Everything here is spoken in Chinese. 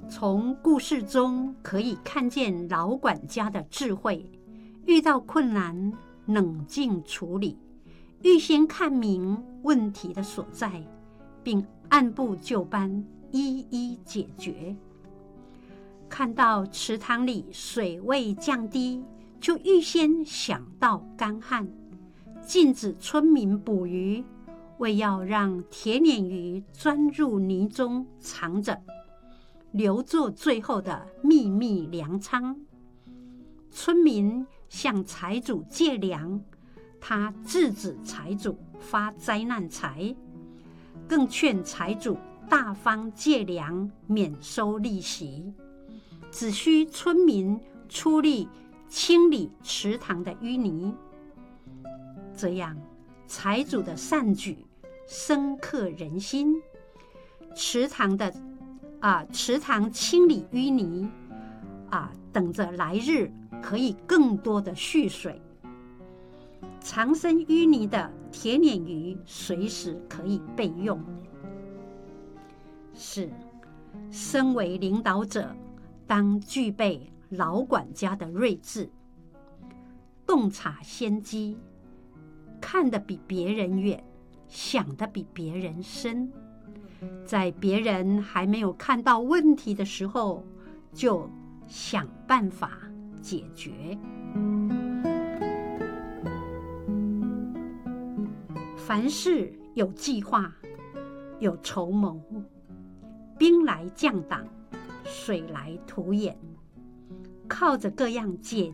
从故事中可以看见老管家的智慧，遇到困难冷静处理，预先看明问题的所在，并按部就班一一解决。看到池塘里水位降低，就预先想到干旱，禁止村民捕鱼，为要让铁鲶鱼钻入泥中藏着，留作最后的秘密粮仓。村民向财主借粮，他制止财主发灾难财，更劝财主大方借粮，免收利息，只需村民出力清理池塘的淤泥。这样财主的善举深刻人心，池塘清理淤泥等着来日可以更多的蓄水。藏身淤泥的铁鲶鱼随时可以备用。是，身为领导者，当具备老管家的睿智，洞察先机，看得比别人远，想得比别人深，在别人还没有看到问题的时候，就想办法解决。凡事有计划，有筹谋，兵来将挡，水来土掩，靠着各样解